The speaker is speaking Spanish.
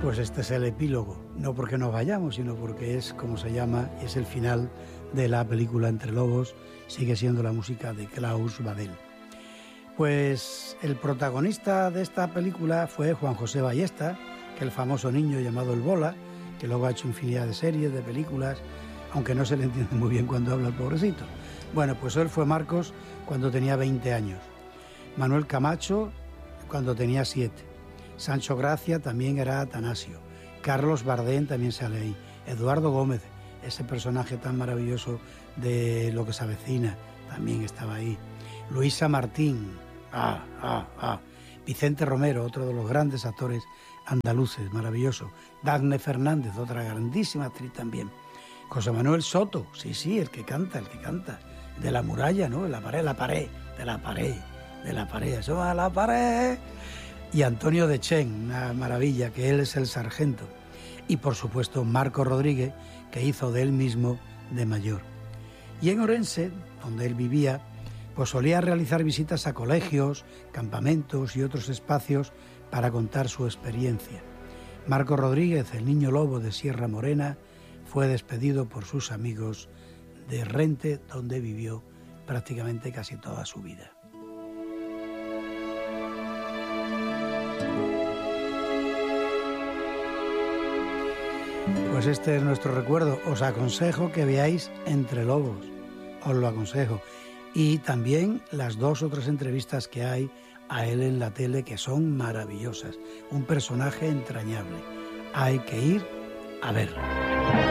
Pues este es el epílogo, no porque nos vayamos, sino porque es como se llama, y es el final de la película Entre Lobos, sigue siendo la música de Klaus Badel. Pues el protagonista de esta película fue Juan José Ballesta, que el famoso niño llamado El Bola, que luego ha hecho infinidad de series, de películas, aunque no se le entiende muy bien cuando habla el pobrecito. Bueno, pues él fue Marcos cuando tenía 20 años, Manuel Camacho cuando tenía 7, Sancho Gracia también era Atanasio, Carlos Bardén también sale ahí, Eduardo Gómez, ese personaje tan maravilloso de Lo que se avecina, también estaba ahí, Luisa Martín, Vicente Romero, otro de los grandes actores andaluces, maravilloso, Dagne Fernández, otra grandísima actriz también, José Manuel Soto, sí, el que canta, de La Muralla, ¿no? La pared, eso a la pared. Y Antonio de Chen, una maravilla, que él es el sargento. Y por supuesto Marco Rodríguez, que hizo de él mismo de mayor. Y en Orense, donde él vivía, pues solía realizar visitas a colegios, campamentos y otros espacios para contar su experiencia. Marco Rodríguez, el niño lobo de Sierra Morena, fue despedido por sus amigos de Rente, donde vivió prácticamente casi toda su vida. Pues este es nuestro recuerdo. Os aconsejo que veáis Entre Lobos, os lo aconsejo. Y también las 2 o 3 entrevistas que hay a él en la tele, que son maravillosas. Un personaje entrañable. Hay que ir a verlo.